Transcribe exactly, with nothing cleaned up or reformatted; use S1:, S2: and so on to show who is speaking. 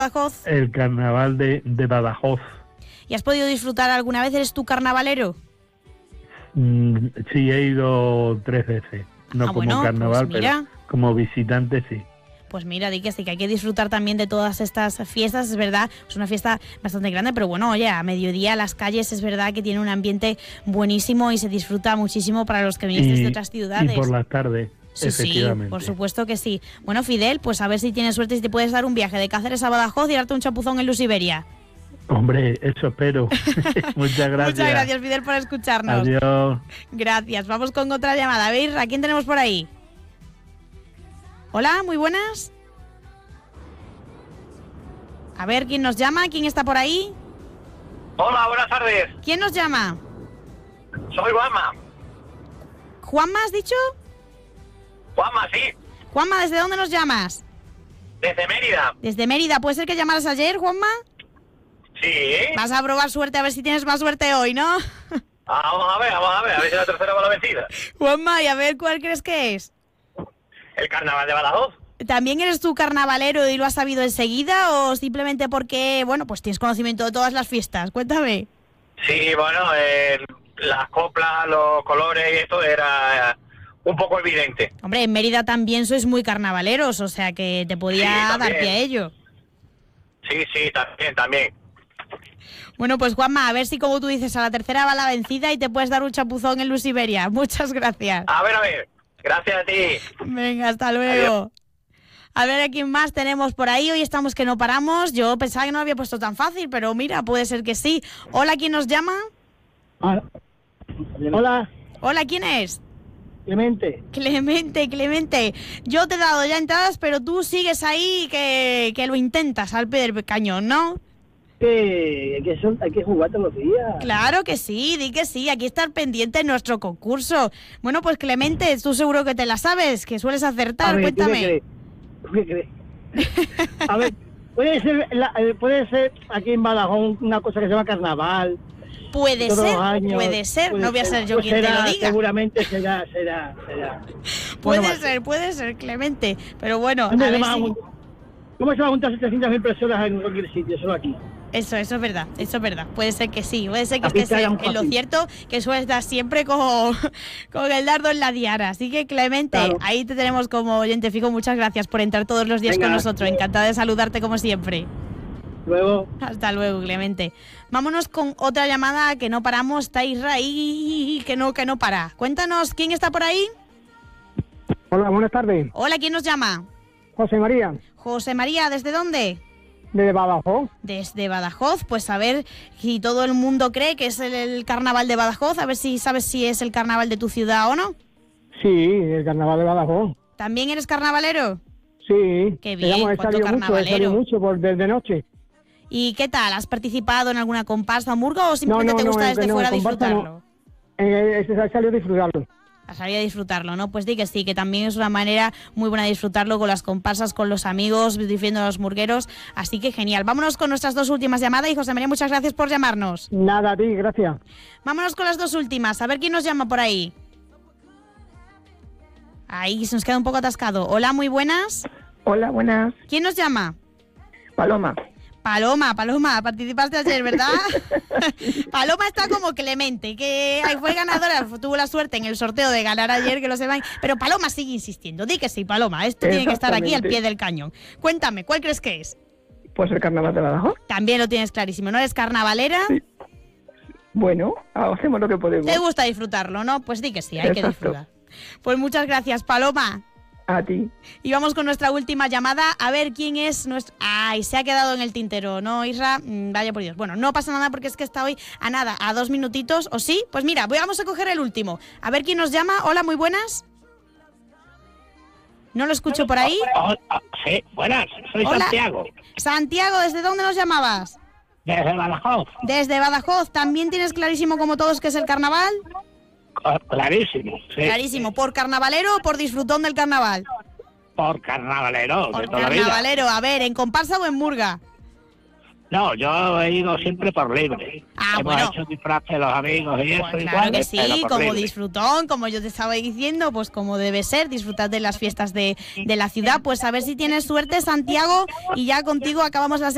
S1: Badajoz?
S2: El carnaval de, de Badajoz.
S1: ¿Y has podido disfrutar alguna vez? ¿Eres tú carnavalero?
S2: Mm, sí, he ido tres veces. No
S1: Ah,
S2: como
S1: bueno,
S2: carnaval,
S1: pues mira.
S2: pero como visitante sí.
S1: Pues mira, di que sí, que hay que disfrutar también de todas estas fiestas, es verdad, es una fiesta bastante grande, pero bueno, oye, a mediodía las calles es verdad que tiene un ambiente buenísimo y se disfruta muchísimo para los que venís desde otras ciudades.
S2: Y por las tardes,
S1: sí,
S2: efectivamente.
S1: Sí, por supuesto que sí. Bueno, Fidel, pues a ver si tienes suerte y te puedes dar un viaje de Cáceres a Badajoz y darte un chapuzón en Luz Iberia.
S2: Hombre, eso espero. Muchas gracias.
S1: Muchas gracias, Fidel, por escucharnos.
S2: Adiós.
S1: Gracias, vamos con otra llamada. A ver, ¿a quién tenemos por ahí? Hola, muy buenas. A ver, ¿quién nos llama? ¿Quién está por ahí?
S3: Hola, buenas tardes.
S1: ¿Quién nos llama?
S3: Soy Juanma.
S1: ¿Juanma has dicho?
S3: Juanma, sí.
S1: Juanma, ¿desde dónde nos llamas?
S3: Desde Mérida.
S1: Desde Mérida. ¿Puede ser que llamaras ayer, Juanma?
S3: Sí.
S1: Vas a probar suerte, a ver si tienes más suerte hoy, ¿no?
S3: Ah, vamos a ver, vamos a ver, a ver si la tercera va la vencida.
S1: Juanma, y a ver cuál crees que es.
S3: El carnaval de Badajoz.
S1: ¿También eres tú carnavalero y lo has sabido enseguida o simplemente porque, bueno, pues tienes conocimiento de todas las fiestas? Cuéntame.
S3: Sí, bueno, eh, las coplas, los colores y esto era eh, un poco evidente.
S1: Hombre, en Mérida también sois muy carnavaleros, o sea que te podía
S3: Sí,
S1: dar pie a ello.
S3: Sí, sí, también, también.
S1: Bueno, pues Juanma, a ver si como tú dices, a la tercera va la vencida y te puedes dar un chapuzón en Luz Iberia. Muchas gracias.
S3: A ver, a ver. Gracias a ti.
S1: Venga, hasta luego. Adiós. A ver a quién más tenemos por ahí. Hoy estamos que no paramos. Yo pensaba que no lo había puesto tan fácil, pero mira, puede ser que sí. Hola, ¿quién nos llama?
S4: Ah, hola.
S1: Hola, ¿quién es?
S4: Clemente.
S1: Clemente, Clemente. Yo te he dado ya entradas, pero tú sigues ahí que, que lo intentas al pie del cañón, ¿no?
S4: Que, que son, hay que jugar todos los días.
S1: Claro que sí, di que sí. Aquí estar pendiente de nuestro concurso. Bueno, pues Clemente, tú seguro que te la sabes, que sueles acertar.
S4: A ver,
S1: Cuéntame.
S4: ¿tú qué crees? ¿Tú qué crees? A ver, puede ser, la, puede ser aquí en Badajoz una cosa que se llama carnaval.
S1: Puede
S4: todos
S1: ser,
S4: los años,
S1: puede ser.
S4: puede
S1: No voy a ser yo
S4: pues
S1: quien
S4: será,
S1: te lo diga.
S4: Seguramente será, será, será.
S1: Puede
S4: Bueno,
S1: ser, puede ser, Clemente. Pero bueno, a
S4: ¿Cómo
S1: ver
S4: se va a
S1: si...
S4: jun- ¿Cómo se va a juntar setecientas mil personas en cualquier sitio? Solo aquí.
S1: Eso, eso es verdad, eso es verdad. Puede ser que sí, puede ser que
S4: Aquí
S1: estés
S4: está
S1: en,
S4: un
S1: en lo
S4: fácil.
S1: cierto, que sueles dar siempre con, con el dardo en la diana. Así que, Clemente,
S4: Claro.
S1: ahí te tenemos como oyente fijo. Muchas gracias por entrar todos los días
S4: Venga.
S1: con nosotros. Encantada de saludarte como siempre.
S4: Luego.
S1: Hasta luego, Clemente. Vámonos con otra llamada que no paramos. Está Isra ahí, que no, que no para. Cuéntanos, ¿quién está por ahí?
S5: Hola, buenas tardes.
S1: Hola, ¿quién nos llama?
S5: José María,
S1: José María, ¿desde dónde?
S5: de Badajoz.
S1: Desde Badajoz, pues a ver si todo el mundo cree que es el, el carnaval de Badajoz, a ver si sabes si es el carnaval de tu ciudad o no.
S5: Sí, el carnaval de Badajoz.
S1: ¿También eres carnavalero?
S5: Sí.
S1: Qué bien,
S5: Digamos, he
S1: cuánto
S5: salido mucho, he
S1: carnavalero.
S5: salido mucho por, desde noche.
S1: ¿Y qué tal? ¿Has participado en alguna comparsa o murga o simplemente
S5: no,
S1: te
S5: no,
S1: gusta
S5: es
S1: desde
S5: que no,
S1: fuera
S5: comparsa no.
S1: disfrutarlo?
S5: Eh, he salido a disfrutarlo.
S1: A salir a disfrutarlo, ¿no? Pues di que sí, que también es una manera muy buena de disfrutarlo con las comparsas, con los amigos, disfrutando los murgueros. Así que genial. Vámonos con nuestras dos últimas llamadas y José María, muchas gracias por llamarnos.
S5: Nada, a ti, gracias.
S1: Vámonos con las dos últimas. A ver quién nos llama por ahí. Ahí se nos queda un poco atascado. Hola, muy buenas.
S6: Hola, buenas.
S1: ¿Quién nos llama?
S6: Paloma.
S1: Paloma, Paloma, participaste ayer, ¿verdad? Paloma está como Clemente, que ay, fue ganadora, tuvo la suerte en el sorteo de ganar ayer, que lo sepan. Pero Paloma sigue insistiendo. Di que sí, Paloma, esto tiene que estar aquí al pie del cañón. Cuéntame, ¿cuál crees que es?
S6: Pues el carnaval de Badajoz.
S1: También lo tienes clarísimo, ¿no eres carnavalera?
S6: Sí. Bueno, hacemos lo que podemos.
S1: Te gusta disfrutarlo, ¿no? Pues di que sí, hay
S6: Exacto.
S1: que disfrutar. Pues muchas gracias, Paloma.
S6: A ti.
S1: Y vamos con nuestra última llamada, a ver quién es nuestro... Ay, se ha quedado en el tintero, ¿no, Isra? Mm, vaya por Dios. Bueno, no pasa nada porque es que está hoy a nada, a dos minutitos, ¿o sí? Pues mira, voy, vamos a coger el último. A ver quién nos llama. Hola, muy buenas. ¿No lo escucho por ahí?
S3: Oh, oh, sí, buenas, soy
S1: Hola.
S3: Santiago,
S1: Santiago, ¿desde dónde nos llamabas?
S3: desde Badajoz.
S1: Desde Badajoz. ¿También tienes clarísimo como todos que es el carnaval?
S3: Oh, clarísimo, sí.
S1: Clarísimo. ¿Por carnavalero o por disfrutón del carnaval?
S3: Por carnavalero, de
S1: Por
S3: toda la vida.
S1: carnavalero. A ver, ¿en comparsa o en murga?
S3: No, yo he ido siempre por libre.
S1: Ah,
S3: Hemos
S1: bueno.
S3: hecho disfraces los amigos y eso
S1: Pues
S3: igual,
S1: claro que sí,
S3: pero por
S1: como
S3: libre.
S1: disfrutón, como yo te estaba diciendo, pues como debe ser, disfrutar de las fiestas de, de la ciudad. Pues a ver si tienes suerte, Santiago, y ya contigo acabamos las